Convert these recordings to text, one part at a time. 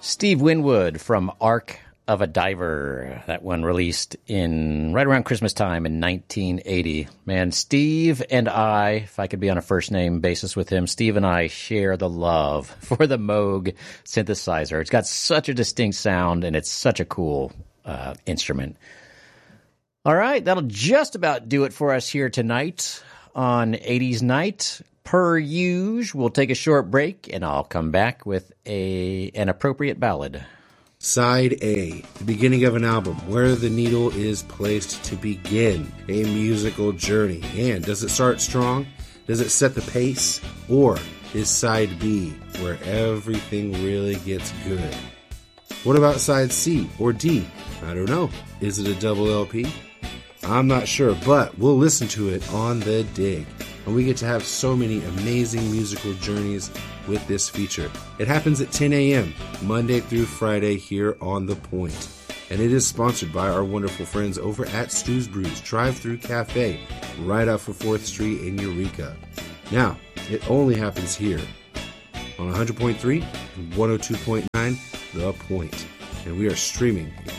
Steve Winwood from Arc of a Diver. That one released in right around Christmas time in 1980. Man, Steve and I, if I could be on a first name basis with him, Steve and I share the love for the Moog synthesizer. It's got such a distinct sound and it's such a cool instrument. All right, that'll just about do it for us here tonight on 80s Night. Per usual, we'll take a short break, and I'll come back with an appropriate ballad. Side A, the beginning of an album, where the needle is placed to begin a musical journey. And does it start strong? Does it set the pace? Or is Side B, where everything really gets good? What about Side C or D? I don't know. Is it a double LP? I'm not sure, but we'll listen to it on The Dig. And we get to have so many amazing musical journeys with this feature. It happens at 10 a.m. Monday through Friday here on The Point. And it is sponsored by our wonderful friends over at Stu's Brews Drive-Thru Cafe, right off of 4th Street in Eureka. Now, it only happens here on 100.3 and 102.9 The Point. And we are streaming at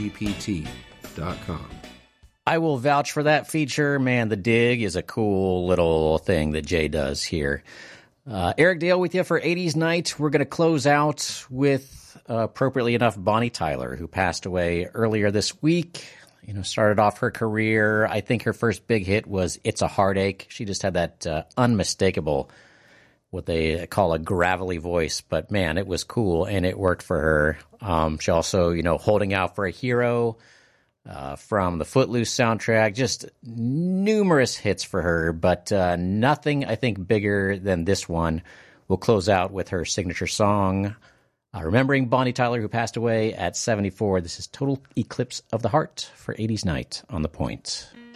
kwpt.com. I will vouch for that feature. Man, The Dig is a cool little thing that Jay does here. Eric Dale with you for 80s Night. We're going to close out with, appropriately enough, Bonnie Tyler, who passed away earlier this week. You know, started off her career. I think her first big hit was It's a Heartache. She just had that unmistakable, what they call a gravelly voice. But, man, it was cool, and it worked for her. She also, you know, Holding Out for a Hero, from the Footloose soundtrack, just numerous hits for her, but nothing, I think, bigger than this one. We'll close out with her signature song, remembering Bonnie Tyler, who passed away at 74. This is Total Eclipse of the Heart for 80s Night on The Point.